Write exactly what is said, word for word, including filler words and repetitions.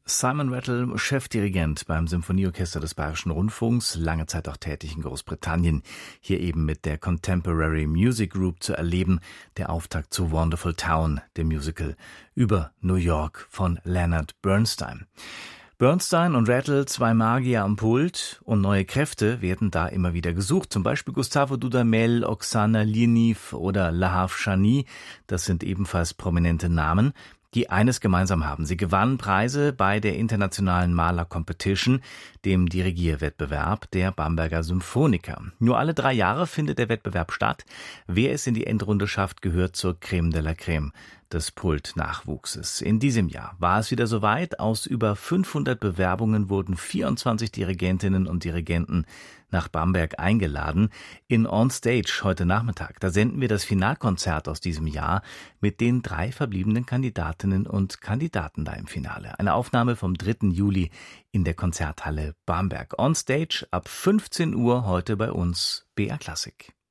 Simon Rattle, Chefdirigent beim Symphonieorchester des Bayerischen Rundfunks, lange Zeit auch tätig in Großbritannien. Hier eben mit der Contemporary Music Group zu erleben, der Auftakt zu Wonderful Town, dem Musical über New York von Leonard Bernstein. Bernstein und Rattle, zwei Magier am Pult, und neue Kräfte werden da immer wieder gesucht. Zum Beispiel Gustavo Dudamel, Oksana Liniv oder Lahav Shani. Das sind ebenfalls prominente Namen, die eines gemeinsam haben. Sie gewannen Preise bei der Internationalen Maler Competition, dem Dirigierwettbewerb der Bamberger Symphoniker. Nur alle drei Jahre findet der Wettbewerb statt. Wer es in die Endrunde schafft, gehört zur Creme de la Creme des Pultnachwuchses. In diesem Jahr war es wieder soweit. Aus über fünfhundert Bewerbungen wurden vierundzwanzig Dirigentinnen und Dirigenten nach Bamberg eingeladen. In On Stage heute Nachmittag, da senden wir das Finalkonzert aus diesem Jahr mit den drei verbliebenen Kandidatinnen und Kandidaten da im Finale. Eine Aufnahme vom dritten Juli in der Konzerthalle Bamberg. On Stage ab fünfzehn Uhr heute bei uns B R Klassik.